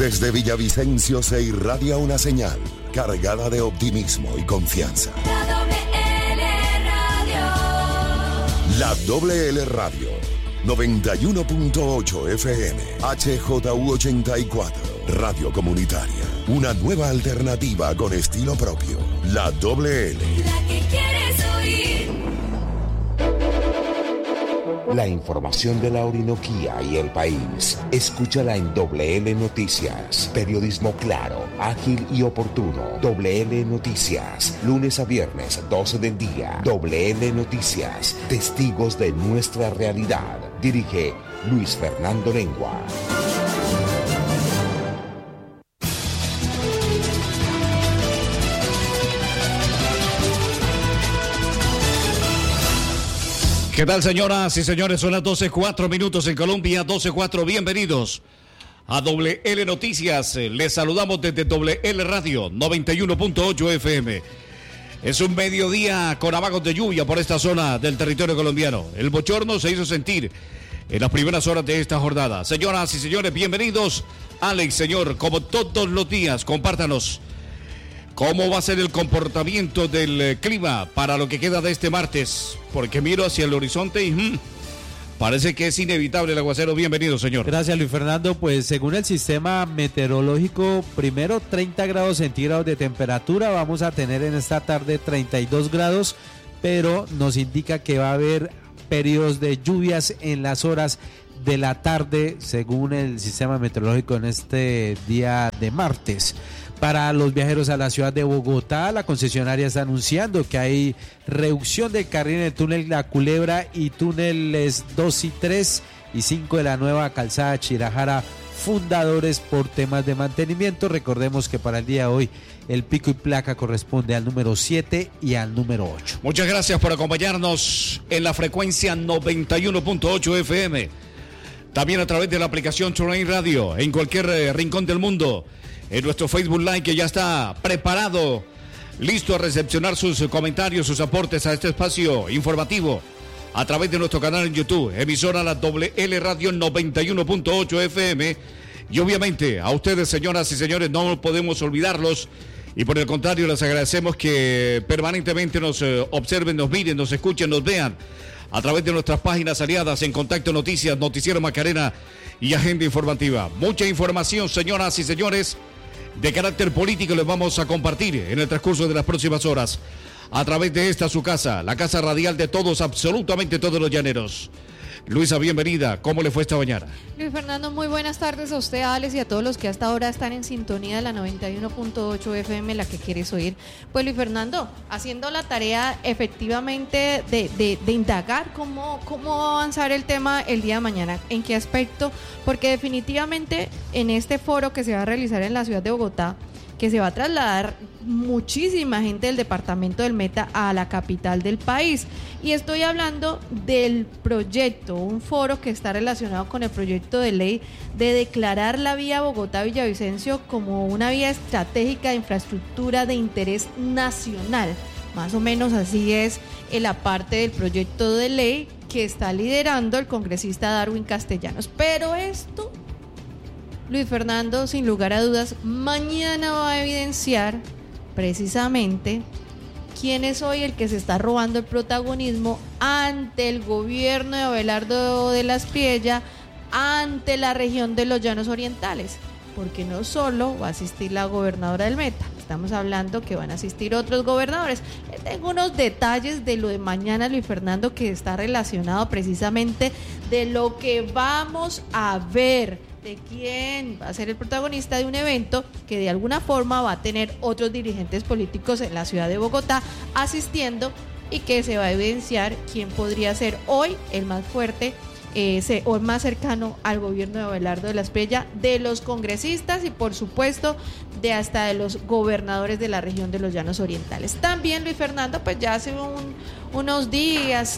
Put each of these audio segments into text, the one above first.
Desde Villavicencio se irradia una señal cargada de optimismo y confianza. La WL Radio, 91.8 FM, HJU 84, Radio Comunitaria. Una nueva alternativa con estilo propio. La WL. La que quieres oír. La información de la Orinoquía y el país. Escúchala en WL Noticias. Periodismo claro, ágil y oportuno. WL Noticias. Lunes a viernes, 12 del día. WL Noticias. Testigos de nuestra realidad. Dirige Luis Fernando Lengua. ¿Qué tal, señoras y señores? Son las 12:04 en Colombia, 12:04. Bienvenidos a WL Noticias. Les saludamos desde WL Radio, 91.8 FM. Es un mediodía con amagos de lluvia por esta zona del territorio colombiano. El bochorno se hizo sentir en las primeras horas de esta jornada. Señoras y señores, bienvenidos. Alex, señor, como todos los días, compártanos cómo va a ser el comportamiento del clima para lo que queda de este martes, porque miro hacia el horizonte y parece que es inevitable el aguacero. Bienvenido, señor. Gracias, Luis Fernando. Pues según el sistema meteorológico, primero 30 grados centígrados de temperatura, vamos a tener en esta tarde 32 grados, pero nos indica que va a haber periodos de lluvias en las horas de la tarde, según el sistema meteorológico en este día de martes. Para los viajeros a la ciudad de Bogotá, la concesionaria está anunciando que hay reducción del carril en el túnel La Culebra y túneles 2 y 3 y 5 de la nueva calzada Chirajara Fundadores por temas de mantenimiento. Recordemos que para el día de hoy el pico y placa corresponde al número 7 y al número 8. Muchas gracias por acompañarnos en la frecuencia 91.8 FM. También a través de la aplicación TuneIn Radio en cualquier rincón del mundo. En nuestro Facebook Live, que ya está preparado, listo a recepcionar sus comentarios, sus aportes a este espacio informativo a través de nuestro canal en YouTube, emisora La WL Radio 91.8 FM. Y obviamente a ustedes, señoras y señores, no podemos olvidarlos y por el contrario les agradecemos que permanentemente nos observen, nos miren, nos escuchen, nos vean a través de nuestras páginas aliadas en Contacto Noticias, Noticiero Macarena y Agenda Informativa. Mucha información, señoras y señores, de carácter político les vamos a compartir en el transcurso de las próximas horas a través de esta su casa, la casa radial de todos, absolutamente todos los llaneros. Luisa, bienvenida. ¿Cómo le fue esta mañana? Luis Fernando, muy buenas tardes a usted, a Alex, y a todos los que hasta ahora están en sintonía de la 91.8 FM, la que quieres oír. Pues Luis Fernando, haciendo la tarea efectivamente de indagar cómo va a avanzar el tema el día de mañana, en qué aspecto, porque definitivamente en este foro que se va a realizar en la ciudad de Bogotá, que se va a trasladar muchísima gente del departamento del Meta a la capital del país. Y estoy hablando del proyecto, un foro que está relacionado con el proyecto de ley de declarar la vía Bogotá-Villavicencio como una vía estratégica de infraestructura de interés nacional. Más o menos así es la parte del proyecto de ley que está liderando el congresista Darwin Castellanos. Pero esto, Luis Fernando, sin lugar a dudas, mañana va a evidenciar precisamente quién es hoy el que se está robando el protagonismo ante el gobierno de Abelardo de la Espriella, ante la región de los Llanos Orientales, porque no solo va a asistir la gobernadora del Meta, estamos hablando que van a asistir otros gobernadores. Tengo unos detalles de lo de mañana, Luis Fernando, que está relacionado precisamente de lo que vamos a ver, de quién va a ser el protagonista de un evento que de alguna forma va a tener otros dirigentes políticos en la ciudad de Bogotá asistiendo, y que se va a evidenciar quién podría ser hoy el más fuerte o el más cercano al gobierno de Abelardo de la Espriella, de los congresistas y por supuesto de hasta de los gobernadores de la región de los Llanos Orientales. También, Luis Fernando, pues ya hace unos días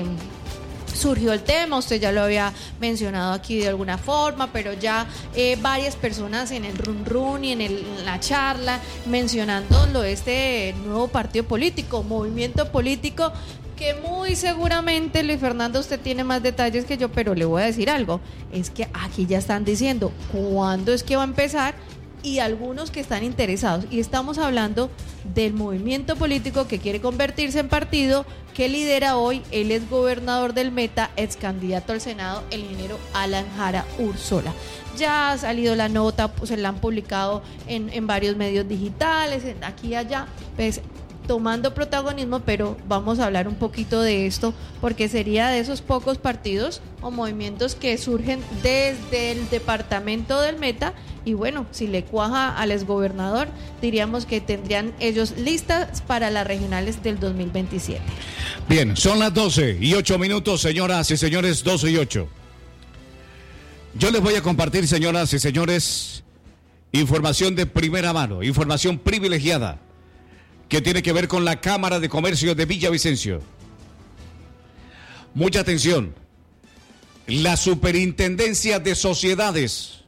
surgió el tema, usted ya lo había mencionado aquí de alguna forma, pero ya varias personas en el run y en la charla mencionando lo de este nuevo partido político, movimiento político, que muy seguramente, Luis Fernando, usted tiene más detalles que yo, pero le voy a decir algo. Es que aquí ya están diciendo cuándo es que va a empezar y algunos que están interesados. Y estamos hablando del movimiento político que quiere convertirse en partido, que lidera hoy el exgobernador del Meta, ex candidato al Senado, el ingeniero Alan Jara Ursola. Ya ha salido la nota, pues se la han publicado en varios medios digitales, aquí y allá, pues tomando protagonismo, pero vamos a hablar un poquito de esto, porque sería de esos pocos partidos o movimientos que surgen desde el departamento del Meta, y bueno, si le cuaja al exgobernador, diríamos que tendrían ellos listas para las regionales del 2027. Bien, son las 12:08, señoras y señores, 12:08. Yo les voy a compartir, señoras y señores, información de primera mano, información privilegiada, que tiene que ver con la Cámara de Comercio de Villavicencio. Mucha atención. La Superintendencia de Sociedades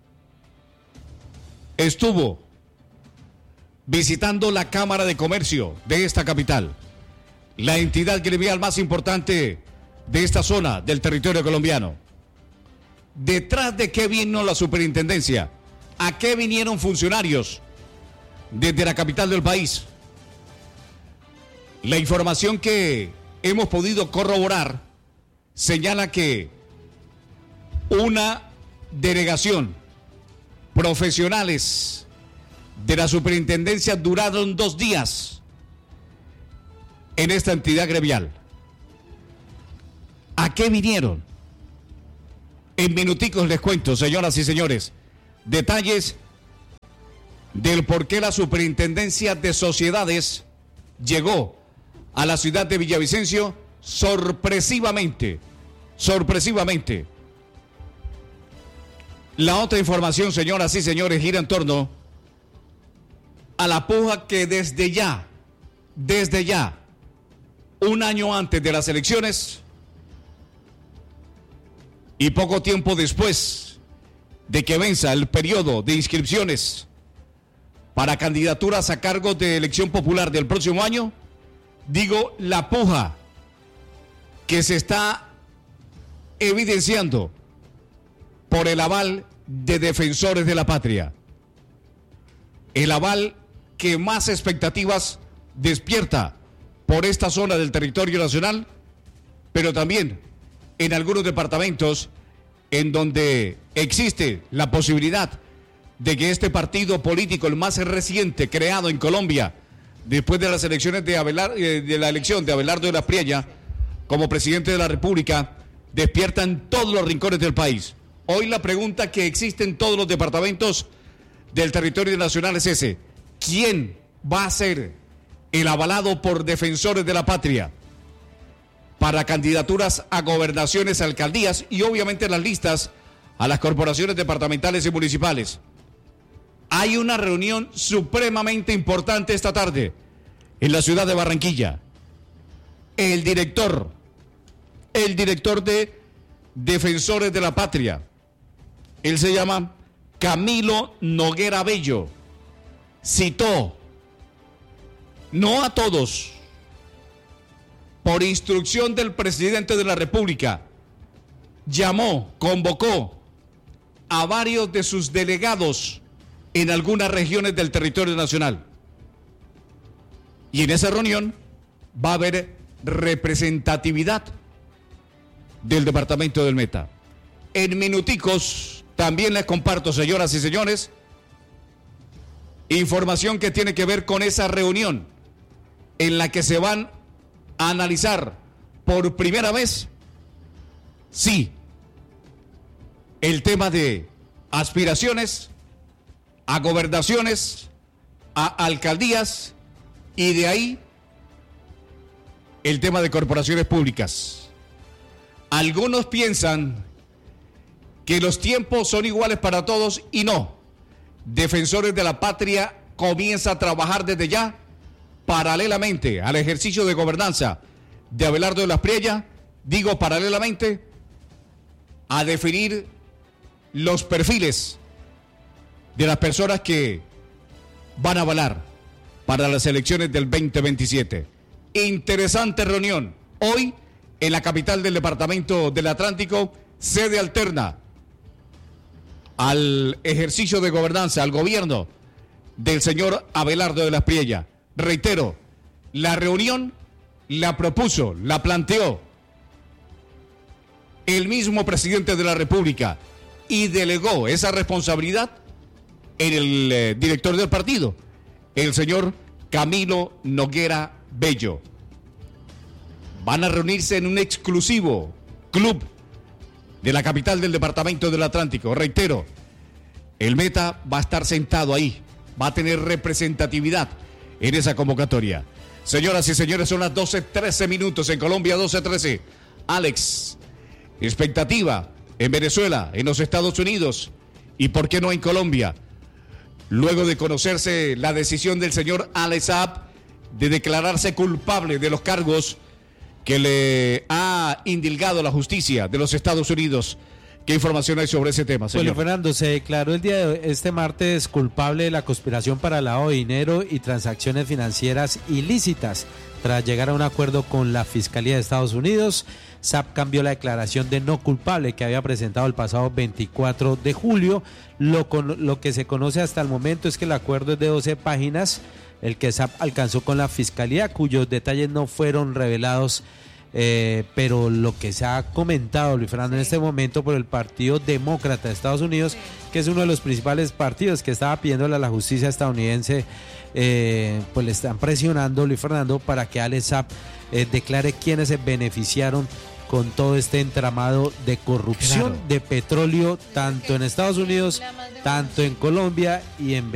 estuvo visitando la Cámara de Comercio de esta capital, la entidad gremial más importante de esta zona del territorio colombiano. ¿Detrás de qué vino la superintendencia? ¿A qué vinieron funcionarios desde la capital del país? La información que hemos podido corroborar señala que una delegación, profesionales de la superintendencia, duraron 2 días en esta entidad gremial. ¿A qué vinieron? En minuticos les cuento, señoras y señores, detalles del por qué la Superintendencia de Sociedades llegó a la ciudad de Villavicencio sorpresivamente. La otra información, señoras y señores, gira en torno a la puja que desde ya, un año antes de las elecciones y poco tiempo después de que venza el periodo de inscripciones para candidaturas a cargo de elección popular del próximo año, digo, la puja que se está evidenciando por el aval de defensores de la patria, el aval que más expectativas despierta por esta zona del territorio nacional, pero también en algunos departamentos en donde existe la posibilidad de que este partido político, el más reciente creado en Colombia, después de las elecciones de la elección de Abelardo de la Priella como presidente de la República, despierta en todos los rincones del país. Hoy la pregunta que existe en todos los departamentos del territorio nacional es ese: ¿quién va a ser el avalado por defensores de la patria para candidaturas a gobernaciones, alcaldías y obviamente las listas a las corporaciones departamentales y municipales? Hay una reunión supremamente importante esta tarde en la ciudad de Barranquilla. El director de Defensores de la Patria, él se llama Camilo Noguera Bello, citó, no a todos, por instrucción del presidente de la República, convocó a varios de sus delegados en algunas regiones del territorio nacional. Y en esa reunión va a haber representatividad del departamento del Meta. En minuticos también les comparto, señoras y señores, información que tiene que ver con esa reunión en la que se van a analizar por primera vez, sí, el tema de aspiraciones a gobernaciones, a alcaldías, y de ahí el tema de corporaciones públicas. Algunos piensan que los tiempos son iguales para todos y no. Defensores de la Patria comienza a trabajar desde ya, paralelamente al ejercicio de gobernanza de Abelardo de la Priella, digo paralelamente a definir los perfiles de las personas que van a avalar para las elecciones del 2027. interesante reunión. Hoy, en la capital del departamento del Atlántico, sede alterna al ejercicio de gobernanza, al gobierno del señor Abelardo de la Espriella. Reitero, la reunión la propuso, la planteó el mismo presidente de la República y delegó esa responsabilidad en el director del partido, el señor Camilo Noguera Bello. Van a reunirse en un exclusivo club de la capital del departamento del Atlántico. Reitero, el Meta va a estar sentado ahí, va a tener representatividad en esa convocatoria. Señoras y señores, son las 12:13 minutos en Colombia, 12:13. Alex, expectativa en Venezuela, en los Estados Unidos y por qué no en Colombia, luego de conocerse la decisión del señor Alex Saab de declararse culpable de los cargos que le ha indilgado la justicia de los Estados Unidos. ¿Qué información hay sobre ese tema, señor? Bueno, Fernando, se declaró el día de este martes culpable de la conspiración para lavado de dinero y transacciones financieras ilícitas. Tras llegar a un acuerdo con la Fiscalía de Estados Unidos, Saab cambió la declaración de no culpable que había presentado el pasado 24 de julio. Lo que se conoce hasta el momento es que el acuerdo es de 12 páginas, el que Saab alcanzó con la Fiscalía, cuyos detalles no fueron revelados, pero lo que se ha comentado, Luis Fernando, en este momento por el Partido Demócrata de Estados Unidos, que es uno de los principales partidos que estaba pidiéndole a la justicia estadounidense, pues le están presionando, Luis Fernando, para que Alex Saab declare quiénes se beneficiaron con todo este entramado de corrupción, claro, de petróleo, tanto en Estados Unidos, tanto en Colombia y en Venezuela.